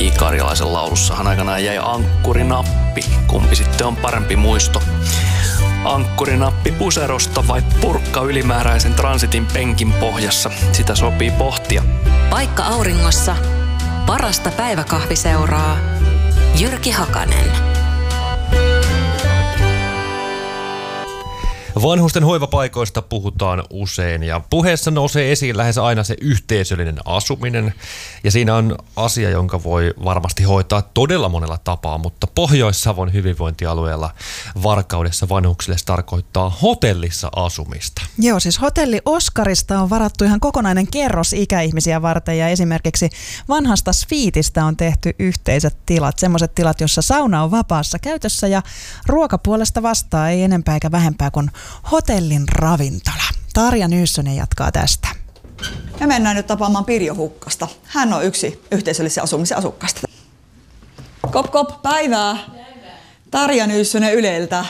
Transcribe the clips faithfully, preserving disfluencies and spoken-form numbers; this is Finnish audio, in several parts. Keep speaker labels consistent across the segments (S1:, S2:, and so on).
S1: J. Karjalaisen laulussahan aikanaan jäi ankkurinappi. Kumpi sitten on parempi muisto? Ankkurinappi puserosta vai purkka ylimääräisen transitin penkin pohjassa? Sitä sopii pohtia.
S2: Paikka auringossa. Parasta päiväkahviseuraa. Jyrki Hakanen.
S3: Vanhusten hoivapaikoista puhutaan usein ja puheessa nousee esiin lähes aina se yhteisöllinen asuminen. Ja siinä on asia, jonka voi varmasti hoitaa todella monella tapaa, mutta Pohjois-Savon hyvinvointialueella Varkaudessa vanhuksille se tarkoittaa hotellissa asumista.
S4: Joo, siis hotelli Oskarista on varattu ihan kokonainen kerros ikäihmisiä varten ja esimerkiksi vanhasta sviitistä on tehty yhteiset tilat. Semmoiset tilat, jossa sauna on vapaassa käytössä ja ruokapuolesta vastaa ei enempää eikä vähempää kuin hotellin ravintola. Tarja Nyyssönen jatkaa tästä.
S5: Me mennään nyt tapaamaan Pirjo Hukkasta. Hän on yksi yhteisöllisen asumisen asukkaista. Kop kop, päivää. Päivää. Tarja Nyyssönen Yleltä.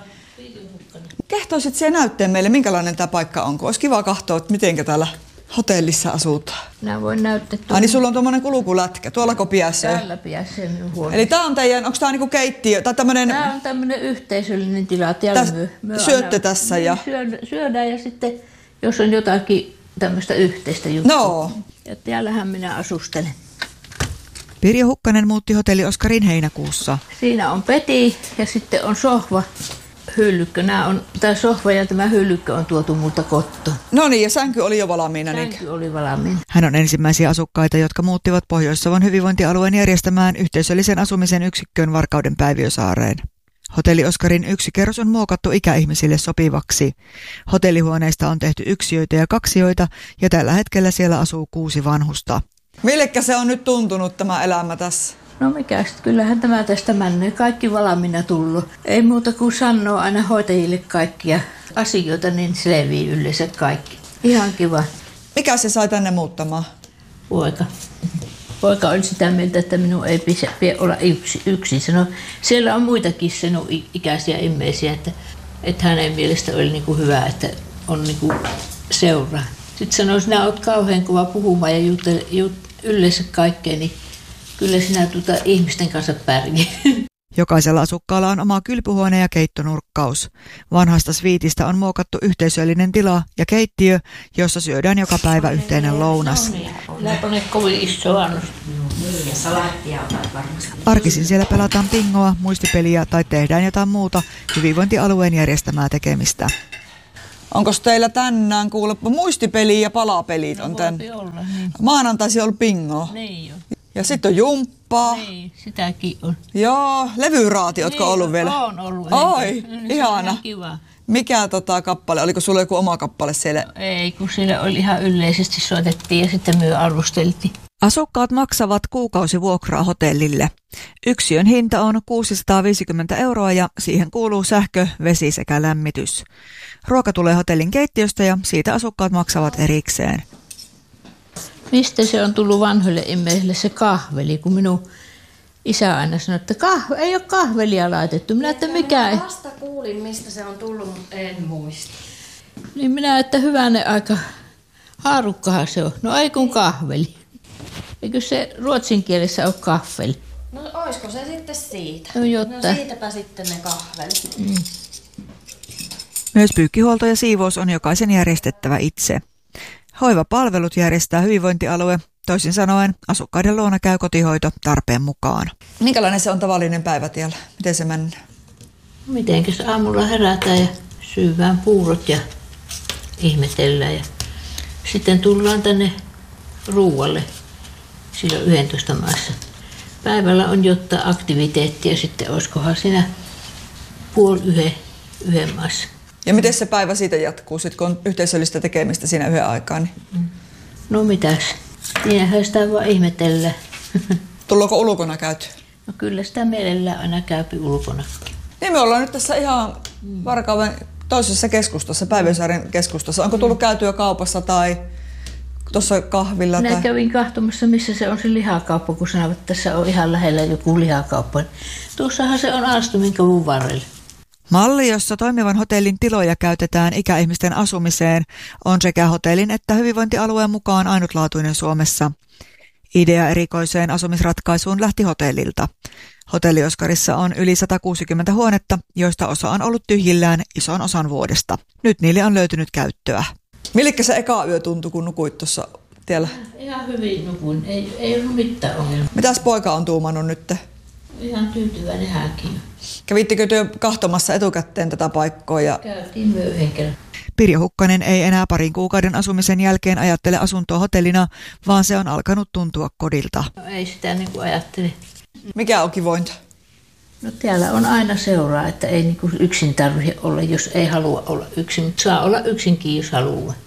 S5: Kehtoisit siellä näytteen meille, minkälainen tämä paikka on? Olisi kiva katsoa, että miten täällä hotellissa asutaan.
S6: Minä voin näyttää.
S5: Ai niin, sulla on tuommoinen kulkulätkä. Tuollako piässä?
S6: Täällä piässä minun huoneessa.
S5: Eli tämä on teidän, onko tämä niinku keittiö? Tai tämmönen...
S6: Tämä on tämmöinen yhteisöllinen tila. Täällä
S5: Täs,
S6: myö, myö
S5: syötte
S6: aina,
S5: tässä ja...
S6: Syödään, syödään ja sitten, jos on jotakin tämmöistä yhteistä juttua.
S5: No.
S6: Ja täällähän minä asustelen.
S5: Pirjo Hukkanen muutti hotelli Oskarin heinäkuussa.
S6: Siinä on peti ja sitten on sohva. Hyllykkö. Nämä on, tämä sohva ja tämä hyllykkö on tuotu multa kotoa.
S5: No niin, ja sänky oli jo valmiina.
S6: Sänky
S5: niin.
S6: oli valmiina.
S5: Hän on ensimmäisiä asukkaita, jotka muuttivat Pohjois-Savon hyvinvointialueen järjestämään yhteisöllisen asumisen yksikköön Varkauden Päiviösaareen. Hotelli Oskarin yksi kerros on muokattu ikäihmisille sopivaksi. Hotellihuoneista on tehty yksiöitä ja kaksioita ja tällä hetkellä siellä asuu kuusi vanhusta. Millekä se on nyt tuntunut tämä elämä tässä?
S6: No mikä sitten, kyllähän tämä tästä menee. Kaikki valmiina tullut. Ei muuta kuin sanoo aina hoitajille kaikkia asioita, niin selviää yleensä kaikki. Ihan kiva.
S5: Mikä se sai tänne muuttamaan?
S6: Poika. Poika oli sitä mieltä, että minun ei pidä olla yksi, yksin. Sano, siellä on muitakin sinun ikäisiä ihmisiä, että, että hänen mielestä oli niin kuin hyvä, että on niin kuin seuraa. Sitten sanoi, sinä olet kauhean kova puhumaan ja jutel, jut, yleensä kaikkea, niin kyllä sinä tuota ihmisten kanssa pärjää.
S5: Jokaisella asukkaalla on oma kylpyhuone ja keittonurkkaus. Vanhasta sviitistä on muokattu yhteisöllinen tila ja keittiö, jossa syödään joka päivä yhteinen lounas. Arkisin siellä pelataan pingoa, muistipeliä tai tehdään jotain muuta hyvinvointialueen järjestämää tekemistä. Onko teillä tänään kuuleppa muistipeli ja palapelit on tän?
S6: Olla, niin.
S5: Maanantaisi on ollut bingo.
S6: Niin jo.
S5: Ja sitten on jumppaa.
S6: Niin, sitäkin on.
S5: Joo, levyraati, ootko
S6: niin,
S5: ollut vielä?
S6: On ollut.
S5: Oi,
S6: niin,
S5: ihana.
S6: Kiva.
S5: Mikä tota kappale? Oliko sulla joku oma kappale siellä?
S6: No, ei, kun siellä oli ihan yleisesti soitettiin ja sitten myö arvosteltiin.
S5: Asukkaat maksavat kuukausivuokraa hotellille. Yksiön hinta on kuusisataaviisikymmentä euroa ja siihen kuuluu sähkö, vesi sekä lämmitys. Ruoka tulee hotellin keittiöstä ja siitä asukkaat maksavat erikseen.
S6: Mistä se on tullut vanhoille ihmisille se kahveli, kun minun isä aina sanoi, että kahve, ei ole kahvelia laitettu. Minä, että mikä ei.
S7: Vasta kuulin, mistä se on tullut, mutta en muista.
S6: Niin minä, että hyvänen aika, haarukkahan se on. No ei kun kahveli. Eikö se ruotsin kielessä ole kahveli?
S7: No olisiko se sitten siitä?
S6: No jotta.
S7: No siitäpä sitten ne kahvelit.
S6: Mm.
S5: Myös pyykkihuolto ja siivous on jokaisen järjestettävä itse. Hoivapalvelut järjestää hyvinvointialue, toisin sanoen asukkaiden luona käy kotihoito tarpeen mukaan. Minkälainen se on tavallinen päivä tiellä? Miten se menee?
S6: Mitenkäs aamulla herätään ja syövään puurot ja ihmetellään. Ja sitten tullaan tänne ruualle silloin yhdentoista maassa. Päivällä on jotain aktiviteettia, sitten olisikohan siinä puoli yhden, yhden maassa.
S5: Ja miten se päivä siitä jatkuu, sit kun on yhteisöllistä tekemistä siinä yhden aikaa? Niin?
S6: No mitäs, siinähän sitä vaan ihmetellään.
S5: Tullaanko ulkona käyty?
S6: No kyllä sitä mielellään aina käypi ulkona.
S5: Niin me ollaan nyt tässä ihan Varkauden toisessa keskustassa, Päiviösaaren keskustassa. Onko tullut käytyä kaupassa tai tuossa kahvilla?
S6: Minä
S5: tai...
S6: kävin katsomassa, missä se on se lihakauppa, kun sanovat, että tässä on ihan lähellä joku lihakauppa. Tuossahan se on Alstumin kavun varrella.
S5: Malli, jossa toimivan hotellin tiloja käytetään ikäihmisten asumiseen, on sekä hotellin että hyvinvointialueen mukaan ainutlaatuinen Suomessa. Idea erikoiseen asumisratkaisuun lähti hotellilta. Hotelli Oskarissa on yli sata kuusikymmentä huonetta, joista osa on ollut tyhjillään ison osan vuodesta. Nyt niille on löytynyt käyttöä.
S8: Millikkä se eka yö tuntui, kun nukuit tuossa tiellä?
S6: Ihan hyvin nukuin, ei, ei ollut mitään ongelmaa.
S8: Mitäs poika on tuumannut nyt?
S6: Ihan tyytyväinen hänkin.
S8: Kävittekö työ kahtomassa etukäteen tätä paikkoa? Ja...
S6: Käytiin myöhemmin.
S5: Pirjo Hukkanen ei enää parin kuukauden asumisen jälkeen ajattele asuntoa hotellina, vaan se on alkanut tuntua kodilta.
S6: No, ei sitä niin kuin ajattele.
S8: Mikä on kivointa?
S6: No täällä on aina seuraa, että ei niin kuin yksin tarvitse olla, jos ei halua olla yksin, mutta saa olla yksinkin, jos haluaa.